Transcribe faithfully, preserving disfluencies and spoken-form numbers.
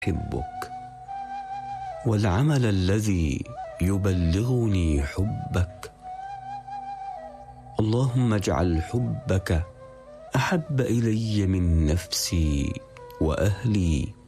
أحبك، والعمل الذي يبلغني حبك. اللهم اجعل حبك أحب إلي من نفسي وأهلي